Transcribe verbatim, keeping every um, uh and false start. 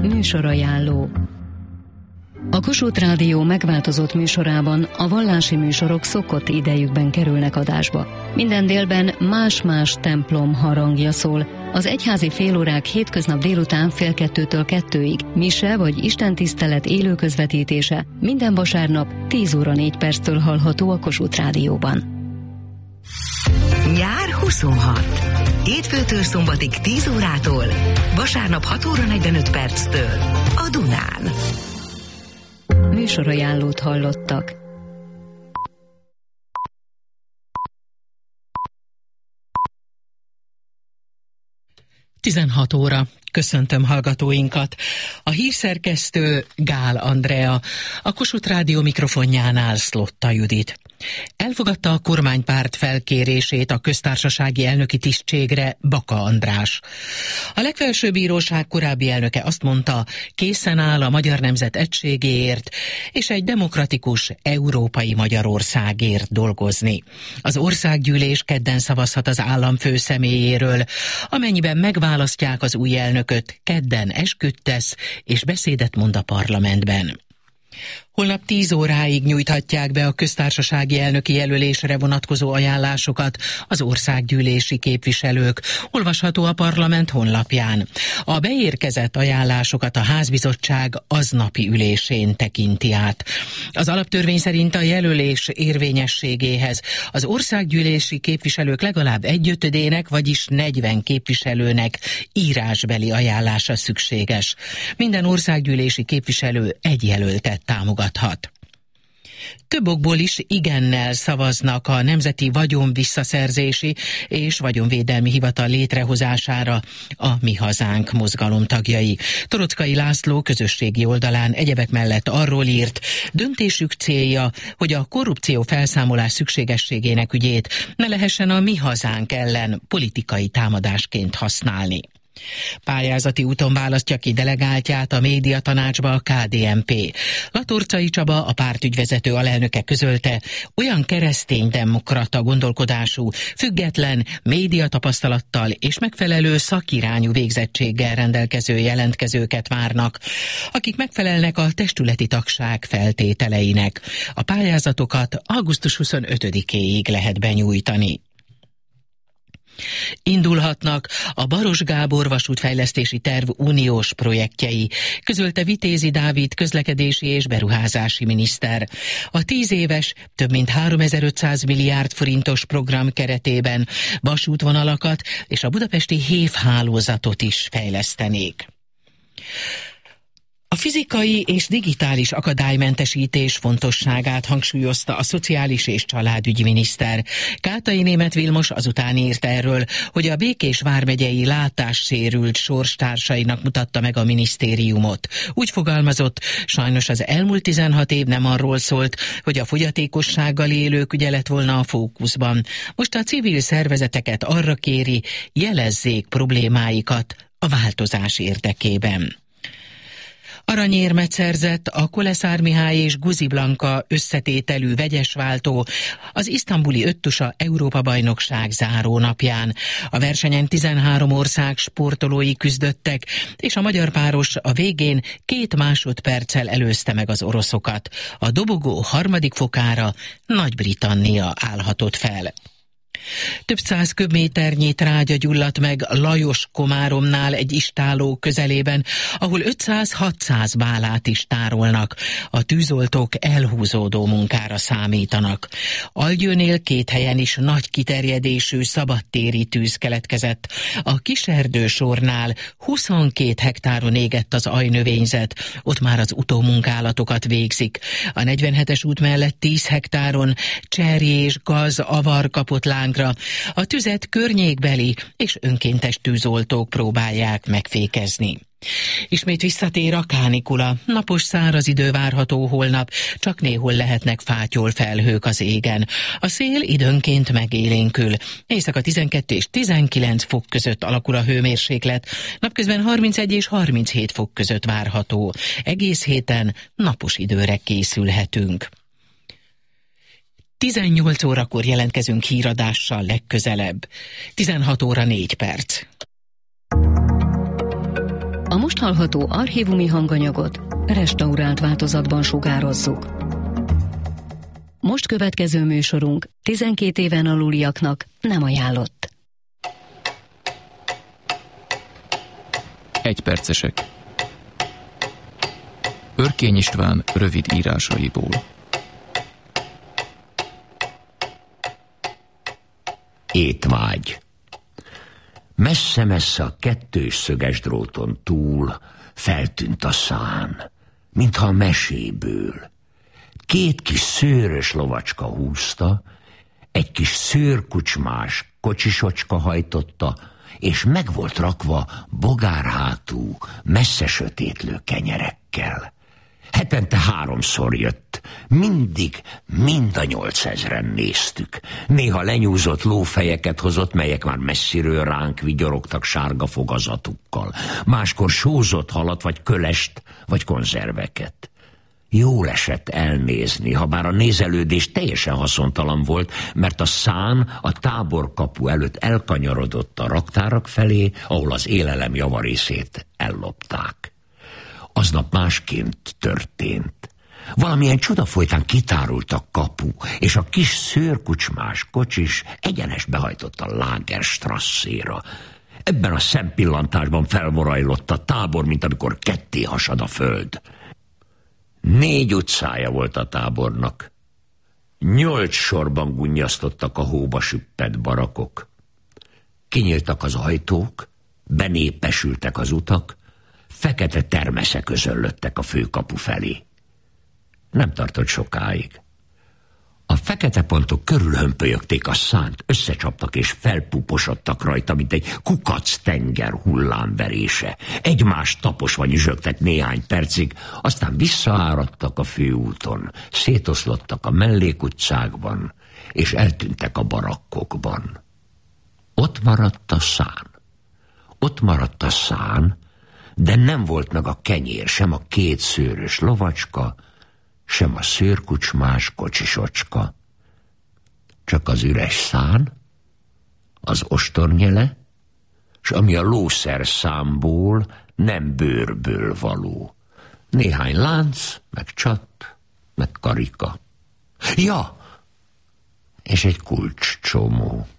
Műsorajánló. A Kossuth Rádió megváltozott műsorában a vallási műsorok szokott idejükben kerülnek adásba. Minden délben más-más templom harangja szól. Az egyházi félórák hétköznap délután fél kettőtől kettőig, mise vagy istentisztelet élő közvetítése minden vasárnap tíz óra négy perctől hallható a Kossuth Rádióban. Nyár huszonhat. Hétfőtől szombatig tíz órától, vasárnap hat óra negyvenöt perctől a Dunán. Műsorajánlót hallottak. tizenhat óra. Köszöntöm hallgatóinkat. A hírszerkesztő Gál Andrea, a Kossuth Rádió mikrofonjánál Szlotta Judit. Elfogadta a kormánypárt felkérését a köztársasági elnöki tisztségre Baka András. A legfelsőbb bíróság korábbi elnöke azt mondta, készen áll a magyar nemzet egységéért és egy demokratikus európai Magyarországért dolgozni. Az országgyűlés kedden szavazhat az államfő személyéről, amennyiben megválasztják az új elnököt, kedden esküt tesz és beszédet mond a parlamentben. Holnap tíz óráig nyújthatják be a köztársasági elnöki jelölésre vonatkozó ajánlásokat az országgyűlési képviselők. Olvasható a parlament honlapján. A beérkezett ajánlásokat a házbizottság aznapi ülésén tekinti át. Az alaptörvény szerint a jelölés érvényességéhez az országgyűlési képviselők legalább egyötödének, vagyis negyven képviselőnek írásbeli ajánlása szükséges. Minden országgyűlési képviselő egy jelöltet támogat. Több okból is igennel szavaznak a Nemzeti Vagyonvisszaszerzési és Vagyonvédelmi Hivatal létrehozására a Mi Hazánk mozgalom tagjai. Toroczkai László közösségi oldalán egyebek mellett arról írt, döntésük célja, hogy a korrupció felszámolás szükségességének ügyét ne lehessen a Mi Hazánk ellen politikai támadásként használni. Pályázati úton választja ki delegáltját a médiatanácsba a ká dé en pé. Latorcai Csaba, a párt ügyvezető alelnöke közölte, olyan kereszténydemokrata gondolkodású, független, médiatapasztalattal és megfelelő szakirányú végzettséggel rendelkező jelentkezőket várnak, akik megfelelnek a testületi tagság feltételeinek. A pályázatokat augusztus huszonötödikéig lehet benyújtani. Indulhatnak a Baros Gábor vasútfejlesztési terv uniós projektjei, közölte Vitézi Dávid közlekedési és beruházási miniszter. A tíz éves, több mint háromezer-ötszáz milliárd forintos program keretében vasútvonalakat és a budapesti hévhálózatot is fejlesztenék. A fizikai és digitális akadálymentesítés fontosságát hangsúlyozta a szociális és családügyi miniszter. Kátai Németh Vilmos azután írt erről, hogy a Békés vármegyei látássérült sorstársainak mutatta meg a minisztériumot. Úgy fogalmazott, sajnos az elmúlt tizenhat év nem arról szólt, hogy a fogyatékossággal élők ügye lett volna a fókuszban. Most a civil szervezeteket arra kéri, jelezzék problémáikat a változás érdekében. Aranyérmet szerzett a Koleszár Mihály és Guzi Blanka összetételű vegyesváltó az isztambuli öttusa Európa-bajnokság zárónapján. A versenyen tizenhárom ország sportolói küzdöttek, és a magyar páros a végén két másodperccel előzte meg az oroszokat. A dobogó harmadik fokára Nagy-Britannia állhatott fel. Több száz köbméternyi trágya gyulladt meg Lajos Komáromnál egy istálló közelében, ahol ötszáz-hatszáz bálát is tárolnak. A tűzoltók elhúzódó munkára számítanak. Algyőnél két helyen is nagy kiterjedésű szabadtéri tűz keletkezett. A Kiserdősornál huszonkét hektáron égett az ajnövényzet, ott már az utómunkálatokat végzik. A negyvenhetes út mellett tíz hektáron cserjé és gaz avar kapott lángra. A tüzet környékbeli és önkéntes tűzoltók próbálják megfékezni. Ismét visszatér a kánikula. Napos száraz idő várható holnap, csak néhol lehetnek fátyolfelhők az égen. A szél időnként megélénkül. Éjszaka tizenkét és tizenkilenc fok között alakul a hőmérséklet, napközben harmincegy és harminchét fok között várható. Egész héten napos időre készülhetünk. tizennyolc órakor jelentkezünk híradással legközelebb. tizenhat óra négy perc. A most hallható archívumi hanganyagot restaurált változatban sugározzuk. Most következő műsorunk tizenkét éven aluliaknak nem ajánlott. Egypercesek. Örkény István rövid írásaiból. Étvágy. Messze-messze a kettős szöges dróton túl feltűnt a szán, mintha a meséből. Két kis szőrös lovacska húzta, egy kis szőrkucsmás kocsisocska hajtotta, és meg volt rakva bogárhátú, messze sötétlő kenyerekkel. Hetente háromszor jött, mindig mind a nyolcezren néztük. Néha lenyúzott lófejeket hozott, melyek már messziről ránk vigyorogtak sárga fogazatukkal. Máskor sózott halat, vagy kölest, vagy konzerveket. Jól esett elnézni, ha bár a nézelődés teljesen haszontalan volt, mert a szán a táborkapu előtt elkanyarodott a raktárak felé, ahol az élelem javarészét ellopták. Aznap másként történt. Valamilyen csuda folytán kitárult a kapu, és a kis szőrkucsmás kocsis egyenes behajtott a Lagerstrasszéra. Ebben a szempillantásban felmorajlott a tábor, mint amikor ketté hasad a föld. Négy utcája volt a tábornak. Nyolc sorban gunnyasztottak a hóba süppett barakok. Kinyíltak az ajtók, benépesültek az utak, fekete termeszek közöllöttek a főkapu felé. Nem tartott sokáig. A fekete pontok körülhömpölyögték a szánt, összecsaptak és felpuposodtak rajta, mint egy kukac tenger hullámverése. Egymást taposva nyüzsögtek néhány percig, aztán visszaáradtak a főúton, szétoszlottak a mellékutcákban, és eltűntek a barakkokban. Ott maradt a szán. Ott maradt a szán, de nem volt meg a kenyér, sem a két szőrös lovacska, sem a szőrkucsmás kocsisocska. Csak az üres szán, az ostornyele, s ami a lószer számból nem bőrből való. Néhány lánc, meg csat, meg karika. Ja, és egy kulcscsomó.